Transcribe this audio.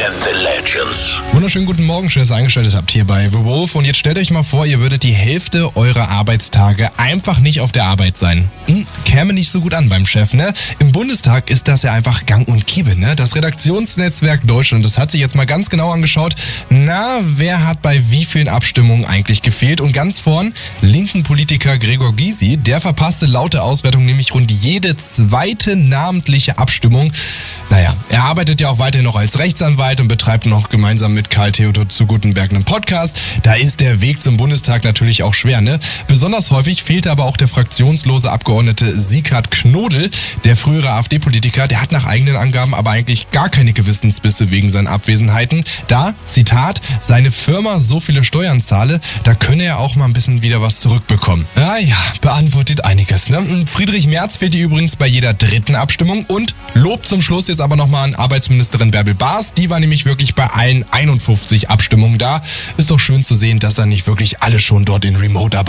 and the Legends. Wunderschönen guten Morgen, schön, dass ihr eingeschaltet habt hier bei The Wolf. Und jetzt stellt euch mal vor, ihr würdet die Hälfte eurer Arbeitstage einfach nicht auf der Arbeit sein. Käme nicht so gut an beim Chef, ne? Im Bundestag ist das ja einfach gang und gäbe, ne? Das Redaktionsnetzwerk Deutschland, das hat sich jetzt mal ganz genau angeschaut. Na, wer hat bei wie vielen Abstimmungen eigentlich gefehlt? Und ganz vorn, linken Politiker Gregor Gysi, der verpasste laut der Auswertung nämlich rund jede zweite namentliche Abstimmung. Naja, er arbeitet ja auch weiterhin noch als Rechtsanwalt und betreibt noch gemeinsam mit Karl Theodor zu Guttenberg einen Podcast. Da ist der Weg zum Bundestag natürlich auch schwer, ne? Besonders häufig fehlte aber auch der fraktionslose Abgeordnete Sieghard Knodel, der frühere AfD-Politiker. Der hat nach eigenen Angaben aber eigentlich gar keine Gewissensbisse wegen seinen Abwesenheiten. Da, Zitat, seine Firma so viele Steuern zahle, da könne er auch mal ein bisschen wieder was zurückbekommen. Ja, beantwortet einiges, ne? Friedrich Merz fehlte übrigens bei jeder dritten Abstimmung und Lob zum Schluss jetzt aber nochmal an Arbeitsministerin Bärbel Baas. Die war nämlich wirklich bei allen 51 Abstimmungen da. Ist doch schön zu sehen, dass da nicht wirklich alle schon dort in Remote arbeiten.